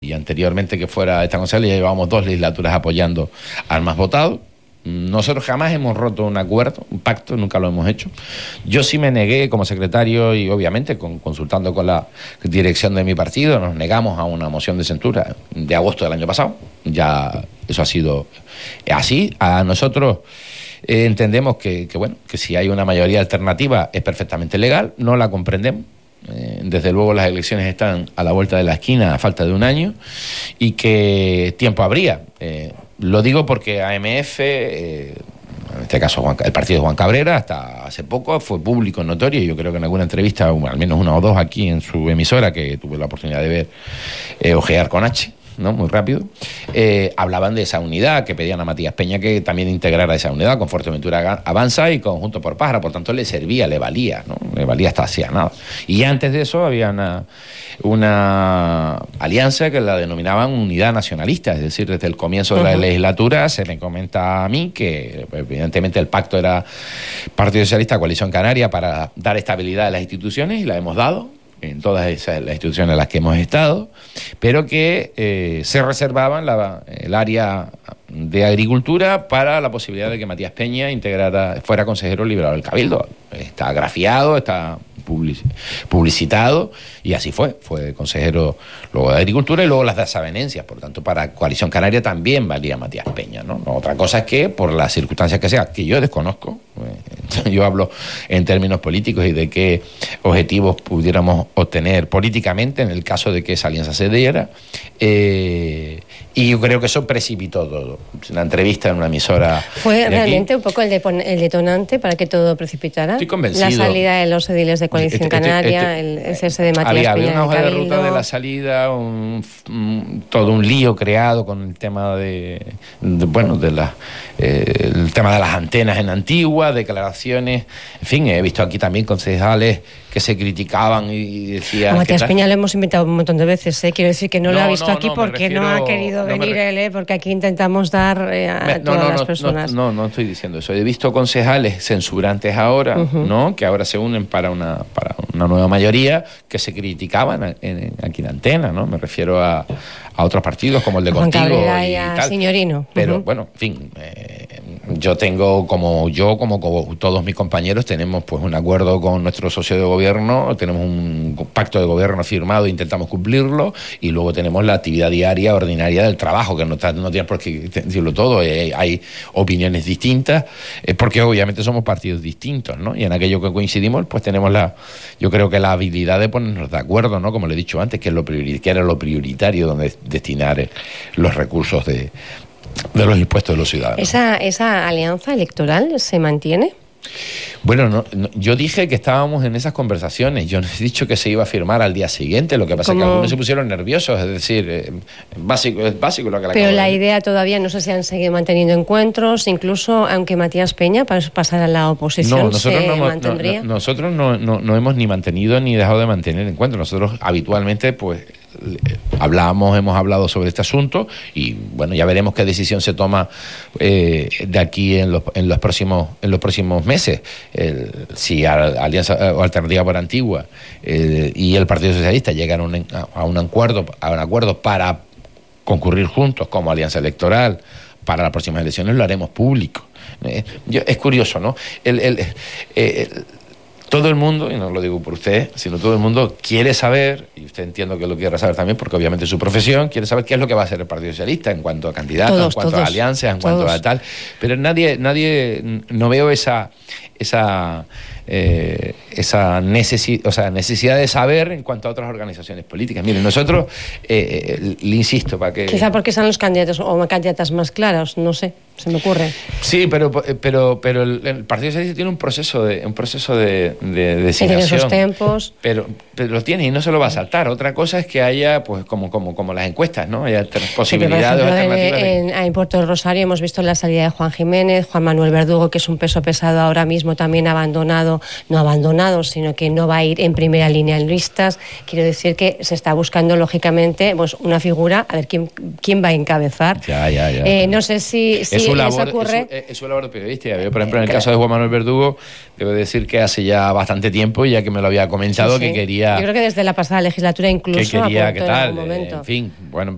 y anteriormente que fuera esta concejal, ya llevábamos 2 legislaturas apoyando al más votado. Nosotros jamás hemos roto un acuerdo, un pacto, nunca lo hemos hecho. Yo sí me negué como secretario y obviamente consultando con la dirección de mi partido, nos negamos a una moción de censura de agosto del año pasado. Ya eso ha sido así. A nosotros entendemos que si hay una mayoría alternativa es perfectamente legal, no la comprendemos. Desde luego las elecciones están a la vuelta de la esquina a falta de un año y que tiempo habría. Lo digo porque AMF, en este caso el partido de Juan Cabrera, hasta hace poco fue público, notorio, y yo creo que en alguna entrevista, al menos una o dos aquí en su emisora, que tuve la oportunidad de ver, ojear con H, ¿no? Muy rápido, hablaban de esa unidad, que pedían a Matías Peña que también integrara esa unidad con Fuerteventura Avanza y Conjunto por Pájara, por tanto le servía, le valía, ¿no? Le valía hasta hacía nada. Y antes de eso había una alianza que la denominaban Unidad Nacionalista, es decir, desde el comienzo de la legislatura se me comenta a mí que evidentemente el pacto era Partido Socialista, Coalición Canaria, para dar estabilidad a las instituciones, y la hemos dado en todas las instituciones en las que hemos estado, pero que se reservaban el área de agricultura para la posibilidad de que Matías Peña fuera consejero liberal del Cabildo. Está grafiado, está publicitado, y así fue consejero luego de Agricultura y luego las desavenencias. Por tanto, para Coalición Canaria también valía Matías Peña, ¿no? Otra cosa es que, por las circunstancias que sea, que yo desconozco, yo hablo en términos políticos y de qué objetivos pudiéramos obtener políticamente en el caso de que esa alianza se diera, y yo creo que eso precipitó todo. Una entrevista en una emisora ¿Fue realmente un poco el detonante para que todo precipitara? Estoy convencido. La salida de los ediles de Coalición Canaria, el cese de Matías Peña. Había una hoja de ruta de la salida, todo un lío creado con el tema el tema de las antenas en Antigua, declaraciones, en fin, he visto aquí también concejales que se criticaban y decían... A Matías Peña lo hemos invitado un montón de veces, ¿eh? Quiero decir que no lo ha visto aquí porque no ha querido venir él, porque aquí intentamos dar a todas las personas. No estoy diciendo eso. He visto concejales censurantes ahora, ¿no? Que ahora se unen para una nueva mayoría, que se criticaban aquí en Antena, ¿no? Me refiero a otros partidos como el de Juan Contigo Cabrera y tal. Signorino. Pero bueno, en fin, yo tengo como todos mis compañeros tenemos pues un acuerdo con nuestro socio de gobierno, tenemos un pacto de gobierno firmado e intentamos cumplirlo, y luego tenemos la actividad diaria ordinaria del trabajo, que no tienes por qué decirlo todo, hay opiniones distintas, porque obviamente somos partidos distintos, ¿no? Y en aquello que coincidimos pues tenemos yo creo que la habilidad de ponernos de acuerdo, ¿no? Como le he dicho antes, que era lo prioritario donde destinar los recursos de los impuestos de los ciudadanos. ¿Esa alianza electoral se mantiene? Bueno, yo dije que estábamos en esas conversaciones. Yo no he dicho que se iba a firmar al día siguiente. Lo que pasa es que algunos se pusieron nerviosos. Es decir, es básico lo que la... Pero la idea todavía, no sé si han seguido manteniendo encuentros, incluso aunque Matías Peña pasara a la oposición, mantendría. Nosotros no hemos ni mantenido ni dejado de mantener encuentros. Nosotros habitualmente pues hemos hablado sobre este asunto, y bueno, ya veremos qué decisión se toma de aquí en los próximos meses. Si Alianza o Alternativa por Antigua y el Partido Socialista llegan a un acuerdo para concurrir juntos como alianza electoral para las próximas elecciones, lo haremos público. Es curioso, ¿no? Todo el mundo, y no lo digo por usted, sino todo el mundo quiere saber, y usted entiendo que lo quiere saber también, porque obviamente es su profesión, quiere saber qué es lo que va a hacer el Partido Socialista en cuanto a candidatos, en cuanto a alianzas, en cuanto a tal. Pero nadie, no veo esa necesidad de saber en cuanto a otras organizaciones políticas. Miren, nosotros, le insisto, para que... Quizá porque son los candidatos o candidatas más claros, no sé, se me ocurre. Sí, pero el Partido Socialista tiene un proceso de designación. Tiene sus tiempos. Pero lo tiene y no se lo va a saltar. Otra cosa es que haya, pues como las encuestas, ¿no? Haya posibilidades o alternativas. En Puerto del Rosario hemos visto la salida de Juan Jiménez, Juan Manuel Verdugo, que es un peso pesado ahora mismo, también no abandonado, sino que no va a ir en primera línea en listas. Quiero decir que se está buscando, lógicamente, pues una figura, a ver quién va a encabezar. Ya. No sé si es su labor de periodista. Yo, por ejemplo, en el caso de Juan Manuel Verdugo, debo decir que hace ya bastante tiempo, ya que me lo había comentado, que quería... Yo creo que desde la pasada legislatura incluso que quería, ¿qué tal? En fin, bueno,